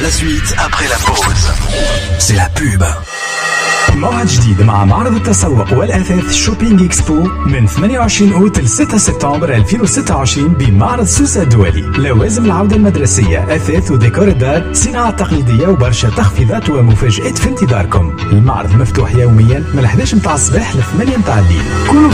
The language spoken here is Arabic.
La suite après la pause. C'est la pub. موعد جديد مع معرض التسوق والأثاث شوبينج إكسبو من 28 أوت ل 6 سبتمبر 2026 بمعرض سوسة الدولي. لوازم العودة المدرسية، أثاث وديكور الدار، صناعة تقليدية وبرشا تخفيضات ومفاجآت في انتظاركم. المعرض مفتوح يوميا من 11 متاع الصباح ل 8 متاع الليل. كونوا